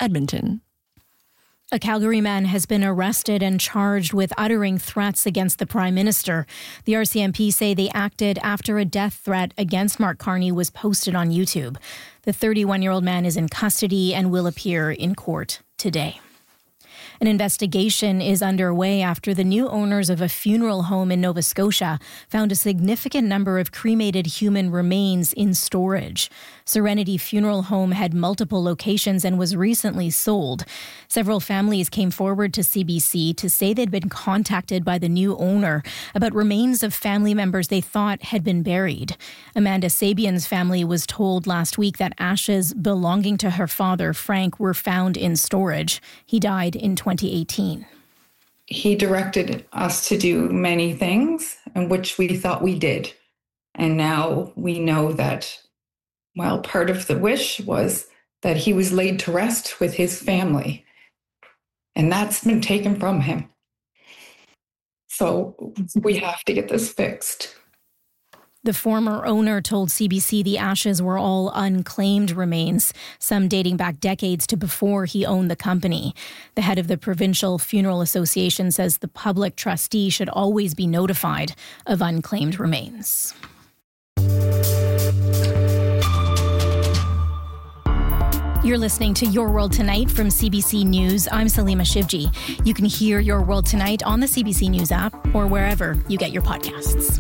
Edmonton. A Calgary man has been arrested and charged with uttering threats against the Prime Minister. The RCMP say they acted after a death threat against Mark Carney was posted on YouTube. The 31-year-old man is in custody and will appear in court today. An investigation is underway after the new owners of a funeral home in Nova Scotia found a significant number of cremated human remains in storage. Serenity Funeral Home had multiple locations and was recently sold. Several families came forward to CBC to say they'd been contacted by the new owner about remains of family members they thought had been buried. Amanda Sabian's family was told last week that ashes belonging to her father, Frank, were found in storage. He died in 2018. He directed us to do many things, and which we thought we did. And now we know that, well, part of the wish was that he was laid to rest with his family. And that's been taken from him. So we have to get this fixed. The former owner told CBC the ashes were all unclaimed remains, some dating back decades to before he owned the company. The head of the Provincial Funeral Association says the public trustee should always be notified of unclaimed remains. You're listening to Your World Tonight from CBC News. I'm Salima Shivji. You can hear Your World Tonight on the CBC News app or wherever you get your podcasts.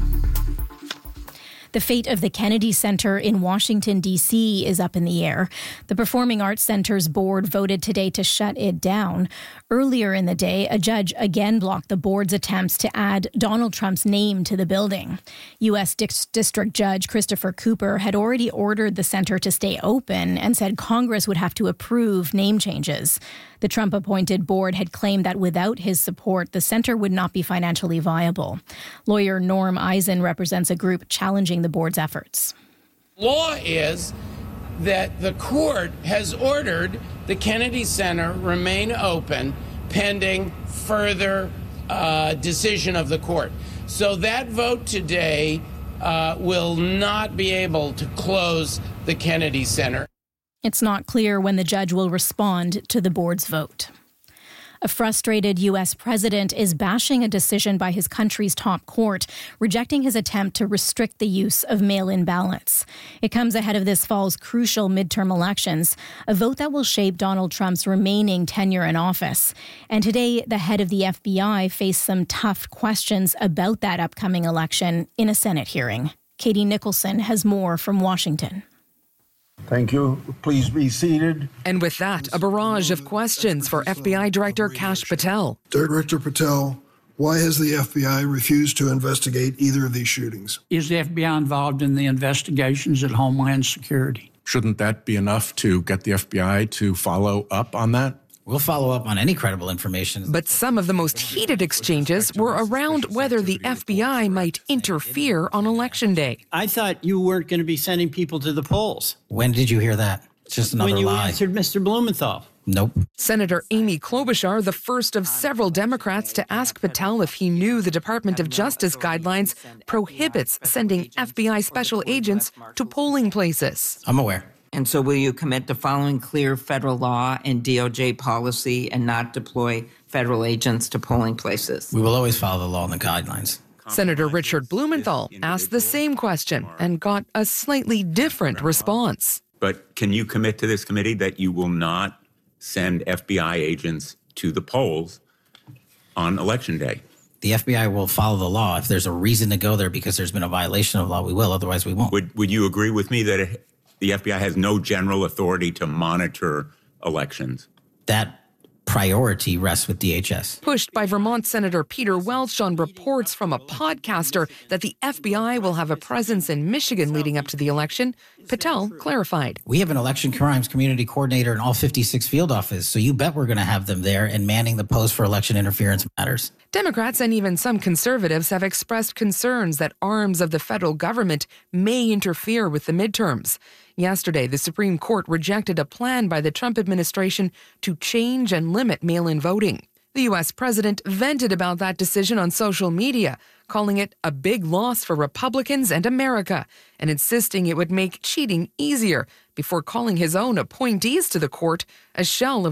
The fate of the Kennedy Center in Washington, D.C. is up in the air. The Performing Arts Center's board voted today to shut it down. Earlier in the day, a judge again blocked the board's attempts to add Donald Trump's name to the building. U.S. District Judge Christopher Cooper had already ordered the center to stay open and said Congress would have to approve name changes. The Trump-appointed board had claimed that without his support, the center would not be financially viable. Lawyer Norm Eisen represents a group challenging the board's efforts. Law is that the court has ordered the Kennedy Center remain open pending further decision of the court. So that vote today will not be able to close the Kennedy Center. It's not clear when the judge will respond to the board's vote. A frustrated U.S. president is bashing a decision by his country's top court, rejecting his attempt to restrict the use of mail-in ballots. It comes ahead of this fall's crucial midterm elections, a vote that will shape Donald Trump's remaining tenure in office. And today, the head of the FBI faced some tough questions about that upcoming election in a Senate hearing. Katie Nicholson has more from Washington. Thank you. Please be seated. And with that, a barrage of questions for FBI Director Kash Patel. Director Patel, why has the FBI refused to investigate either of these shootings? Is the FBI involved in the investigations at Homeland Security? Shouldn't that be enough to get the FBI to follow up on that? We'll follow up on any credible information. But some of the most heated exchanges were around whether the FBI might interfere on Election Day. I thought you weren't going to be sending people to the polls. When did you hear that? It's just another lie. When you answered Mr. Blumenthal. Nope. Senator Amy Klobuchar, the first of several Democrats to ask Patel if he knew the Department of Justice guidelines prohibits sending FBI special agents to polling places. I'm aware. And so will you commit to following clear federal law and DOJ policy and not deploy federal agents to polling places? We will always follow the law and the guidelines. Senator Richard Blumenthal asked the same question and got a slightly different response. But can you commit to this committee that you will not send FBI agents to the polls on Election Day? The FBI will follow the law. If there's a reason to go there because there's been a violation of law, we will. Otherwise, we won't. Would you agree with me that the FBI has no general authority to monitor elections? That priority rests with DHS. Pushed by Vermont Senator Peter Welch on reports from a podcaster that the FBI will have a presence in Michigan leading up to the election, Patel clarified. We have an election crimes community coordinator in all 56 field offices, so you bet we're going to have them there and manning the post for election interference matters. Democrats and even some conservatives have expressed concerns that arms of the federal government may interfere with the midterms. Yesterday, the Supreme Court rejected a plan by the Trump administration to change and limit mail-in voting. The U.S. president vented about that decision on social media, calling it a big loss for Republicans and America, and insisting it would make cheating easier before calling his own appointees to the court a shell of